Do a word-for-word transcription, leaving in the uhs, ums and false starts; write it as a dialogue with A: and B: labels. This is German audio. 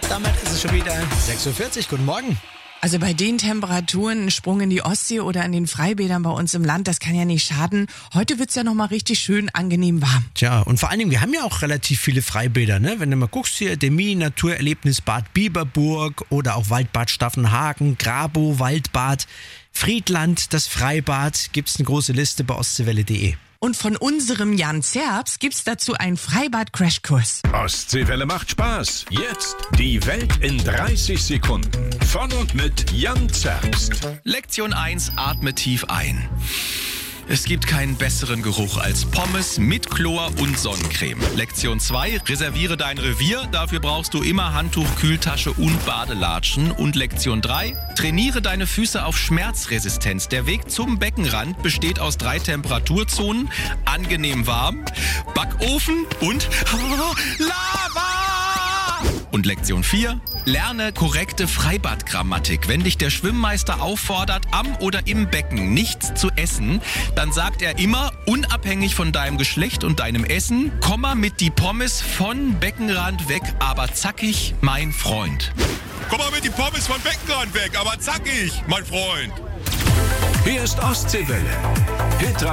A: Damit ist es schon wieder sechs Uhr vierzig. Guten Morgen.
B: Also bei den Temperaturen ein Sprung in die Ostsee oder an den Freibädern bei uns im Land, das kann ja nicht schaden. Heute wird's ja nochmal richtig schön angenehm warm.
A: Tja, und vor allen Dingen, wir haben ja auch relativ viele Freibäder, ne? Wenn du mal guckst hier, Demi, Naturerlebnisbad Biberburg oder auch Waldbad Staffenhagen, Grabow, Waldbad, Friedland, das Freibad, gibt's eine große Liste bei ostseewelle punkt de.
B: Und von unserem Jan Zerbs gibt's dazu einen Freibad-Crashkurs.
C: Ostseewelle macht Spaß. Jetzt die Welt in dreißig Sekunden. Von und mit Jan Zerbst.
D: Lektion eins, atme tief ein. Es gibt keinen besseren Geruch als Pommes mit Chlor und Sonnencreme. Lektion zwei, reserviere dein Revier. Dafür brauchst du immer Handtuch, Kühltasche und Badelatschen. Und Lektion drei, trainiere deine Füße auf Schmerzresistenz. Der Weg zum Beckenrand besteht aus drei Temperaturzonen. Angenehm warm, Backofen und Lava! Und Lektion vier, lerne korrekte Freibadgrammatik. Wenn dich der Schwimmmeister auffordert, am oder im Becken nichts zu essen, dann sagt er immer, unabhängig von deinem Geschlecht und deinem Essen, Komma mit die Pommes von Beckenrand weg, aber zackig, mein Freund.
E: Komm mal mit die Pommes von Beckenrand weg, aber zackig, mein Freund.
C: Hier ist Ostseewelle. Hit